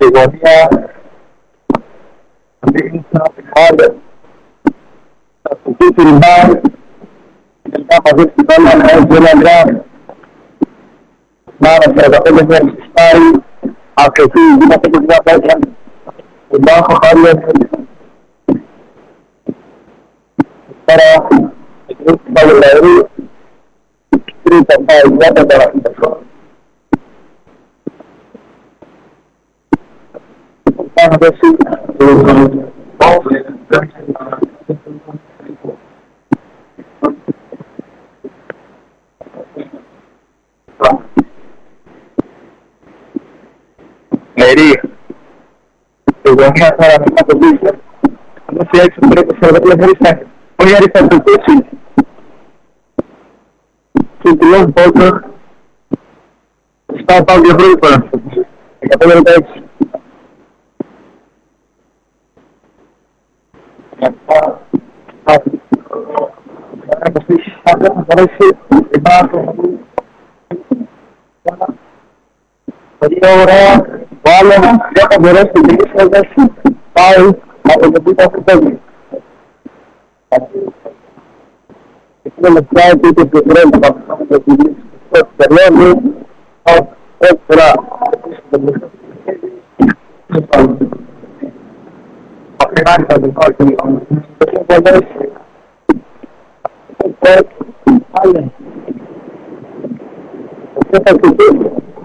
γωνία, δείχνει ένα πηγάδι, θα σου πει την μπάρ, τελικά μαζί στην όλα, να έχει ένα γκράμ, μάνα 45 μέρες στη στάρι, από εκεί γίνεται και μια πέτρα, την μπάχο πάλι είναι. Τώρα, εκεί στην Παγιολαερή, τρίτα πάει, για τα τεραφύτασα. Πάνω πέσει, Μερί, η γωνία τώρα μετά το πίσω, αν σε έξω πρέπει σε ρωτή χρήσα, όχι αριστα το πίσω, και τριών πόντων, στα πάω και βρήκω, 156. Πολύ ωραία, βάλε, δεν θα μπορέσει να τελειώσει, πάει από το πίσω αυτό τέλει. Εκεί με μετράει και το πρέπει να πάμε να τελειώσει το περνώνει, όχι τώρα, απέναντι θα το πάω και το μπορέσει. Πάλι. Αυτό θα κουτίσει.